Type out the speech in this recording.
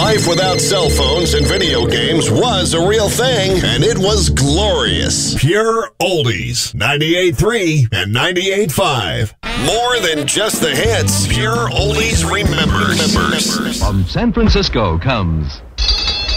Life without cell phones and video games was a real thing, and it was glorious. Pure Oldies, 98.3 and 98.5. More than just the hits, Pure Oldies remembers. From San Francisco comes